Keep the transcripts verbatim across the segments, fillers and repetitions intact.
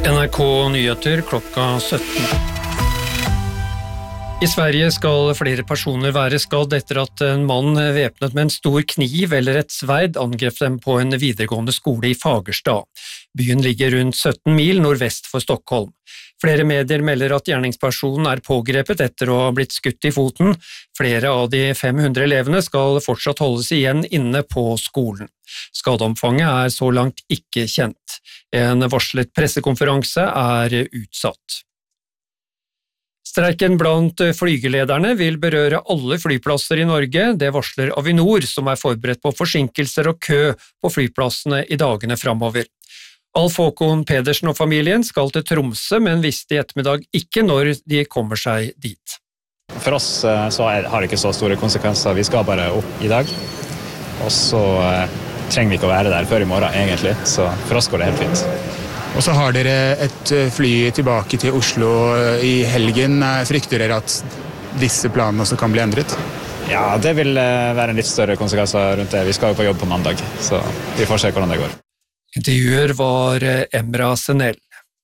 N R K Nyheter klokka sytten. I Sverige skal flere personer være skadd etter at en mann væpnet med en stor kniv eller et sverd angrep dem på en videregående skole i Fagerstad. Byen ligger rundt sytten mil nordvest for Stockholm. Flere medier melder at gjerningspersonen er pågrepet etter å ha blitt skutt i foten. Flere av de fem hundre elevene skal fortsatt holdes igjen inne på skolen. Skadeomfanget er så langt ikke kjent. En varslet pressekonferanse er utsatt. Streiken blant flygelederne vil berøre alle flyplasser i Norge, det varsler Avinor, som er forberedt på forsinkelser og kø på flyplassene i dagene fremover. Alf Håkon Pedersen og familien skal til Tromsø, men visste i ettermiddag ikke når de kommer seg dit. For oss så er, har det ikke så store konsekvenser, vi skal bare opp i dag, og så eh, trenger vi ikke å være der før i morgen egentlig, så for oss går det helt fint. Og så har dere et fly tilbake til Oslo i helgen. Frykter dere at disse planene også kan bli endret? Ja, det vil være en litt større konsekvenser rundt det. Vi skal jo på jobb på mandag, så vi får se hvordan det går. Intervjuer var Emra Senell.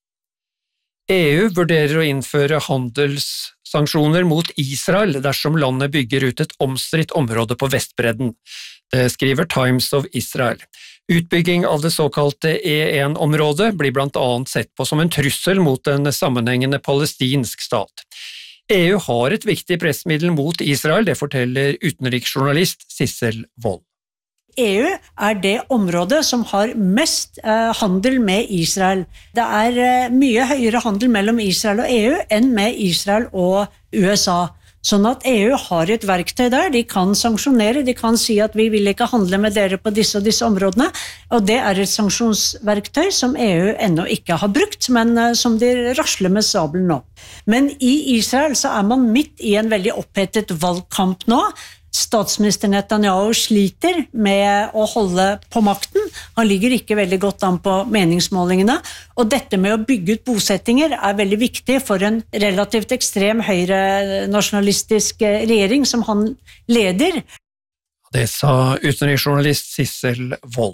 E U vurderer å innføre handelssanksjoner mot Israel dersom landet bygger ut et omstridt område på Vestbredden. Det skriver Times of Israel. Utbygging av det såkalte E en-området blir blant annet sett på som en trussel mot en sammenhengende palestinsk stat. E U har et viktig pressmiddel mot Israel, det forteller utenriksjournalist Sissel Wold. E U er det området som har mest eh, handel med Israel. Det er eh, mye høyere handel mellom Israel og E U enn med Israel og U S A. Sånn at E U har et verktøy der, de kan sanksjonere, de kan si at vi vil ikke handle med dere på disse og disse områdene, og det er et sanksjonsverktøy som E U ennå ikke har brukt, men uh, som de rasler med sabelen nå. Men i Israel så er man midt i en veldig opphetet valgkamp nå. Statsminister Netanyahu sliter med å holde på makten. Han ligger ikke veldig godt an på meningsmålingene, og dette med å bygge ut bosettinger er veldig viktig for en relativt ekstrem høyre-nasjonalistisk regjering som han leder. Det sa utenriksjournalist Sissel Wold.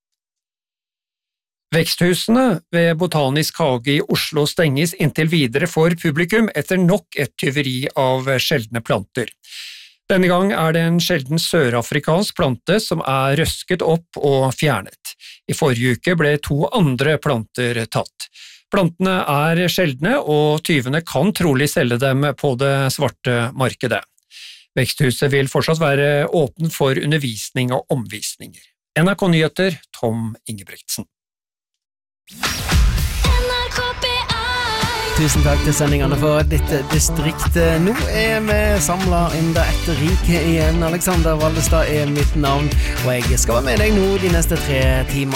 Veksthusene ved Botanisk hage i Oslo stenges inntil videre for publikum etter nok et tyveri av sjeldne planter. Denne gang er det en sjelden sørafrikansk plante som er røsket opp og fjernet. I forrige uke ble to andre planter tatt. Plantene er sjeldne, og tyvene kan trolig selge dem på det svarte markedet. Veksthuset vil fortsatt være åpen for undervisning og omvisninger. N R K Nyheter, Tom Ingebrigtsen. Tusen takk til sendingene for dette distrikt. Nå er vi samlet enda etter rike igjen. Alexander Valdestad er mitt navn, og jeg skal være med deg nå de neste tre timer.